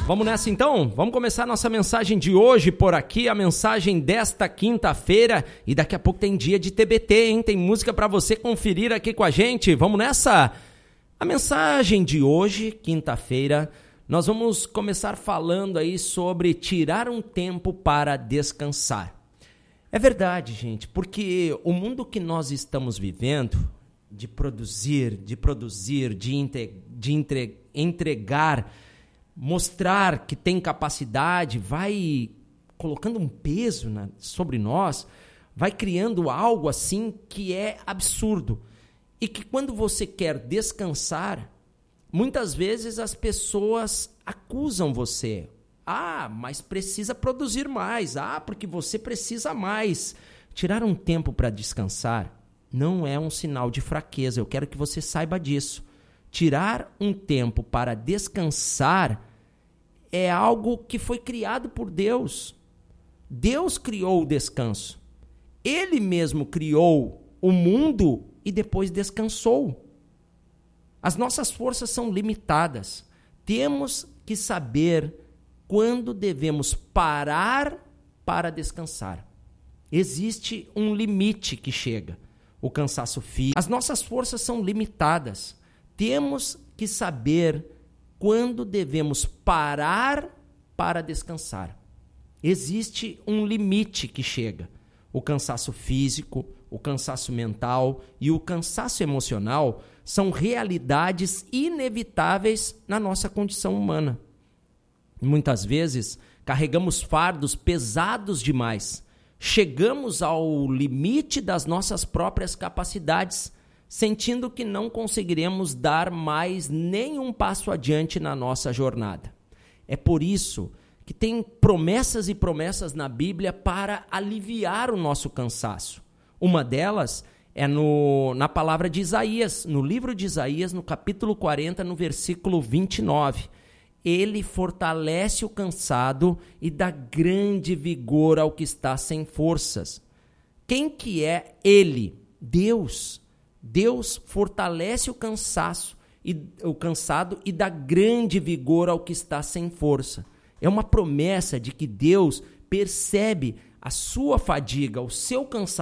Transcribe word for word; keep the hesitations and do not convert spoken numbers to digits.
vamos nessa então? Vamos começar a nossa mensagem de hoje por aqui, a mensagem desta quinta-feira, e daqui a pouco tem dia de T B T, hein? Tem música para você conferir aqui com a gente. Vamos nessa? A mensagem de hoje, quinta-feira, nós vamos começar falando aí sobre tirar um tempo para descansar. É verdade, gente, porque o mundo que nós estamos vivendo, de produzir, de produzir, de, inte- de entre- entregar, mostrar que tem capacidade, vai colocando um peso na, sobre nós, vai criando algo assim que é absurdo. E que quando você quer descansar, muitas vezes as pessoas acusam você. Ah, mas precisa produzir mais. Ah, porque você precisa mais. Tirar um tempo para descansar não é um sinal de fraqueza. Eu quero que você saiba disso. Tirar um tempo para descansar é algo que foi criado por Deus. Deus criou o descanso. Ele mesmo criou o mundo e depois descansou. As nossas forças são limitadas. Temos que saber quando devemos parar para descansar. Existe um limite que chega. O cansaço físico. As nossas forças são limitadas. Temos que saber quando devemos parar para descansar. Existe um limite que chega. O cansaço físico, o cansaço mental e o cansaço emocional são realidades inevitáveis na nossa condição humana. Muitas vezes carregamos fardos pesados demais. Chegamos ao limite das nossas próprias capacidades, sentindo que não conseguiremos dar mais nenhum passo adiante na nossa jornada. É por isso que tem promessas e promessas na Bíblia para aliviar o nosso cansaço. Uma delas é no, na palavra de Isaías, no livro de Isaías, no capítulo quarenta, no versículo vinte e nove. Ele fortalece o cansado e dá grande vigor ao que está sem forças. Quem que é ele? Deus. Deus fortalece o cansaço e o cansado e dá grande vigor ao que está sem força. É uma promessa de que Deus percebe a sua fadiga, o seu cansaço